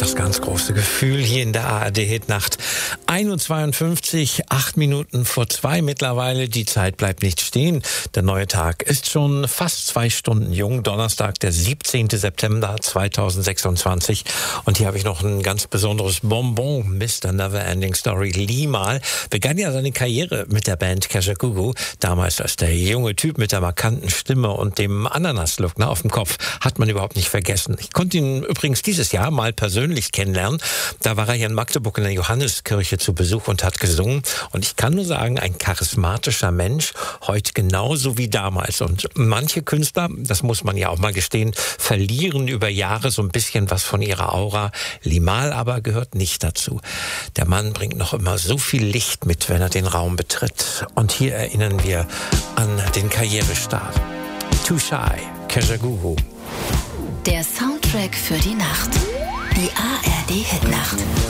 Das ganz große Gefühl hier in der ARD-Hitnacht. 1:52, 8 Minuten vor 2 mittlerweile. Die Zeit bleibt nicht stehen. Der neue Tag ist schon fast 2 Stunden jung. Donnerstag, der 17. September 2026. Und hier habe ich noch ein ganz besonderes Bonbon. Mr. Neverending Story Limahl begann ja seine Karriere mit der Band Kajagoogoo. Damals als der junge Typ mit der markanten Stimme und dem Ananas-Look auf dem Kopf. Hat man überhaupt nicht vergessen. Ich konnte ihn übrigens dieses Jahr mal persönlich kennenlernen. Da war er hier in Magdeburg in der Johanneskirche zu Besuch und hat gesungen. Und ich kann nur sagen, ein charismatischer Mensch, heute genauso wie damals. Und manche Künstler, das muss man ja auch mal gestehen, verlieren über Jahre so ein bisschen was von ihrer Aura. Limahl aber gehört nicht dazu. Der Mann bringt noch immer so viel Licht mit, wenn er den Raum betritt. Und hier erinnern wir an den Karrierestart. Too Shy, Kajagoogoo. Der Soundtrack für die Nacht. Die ARD-Hitnacht.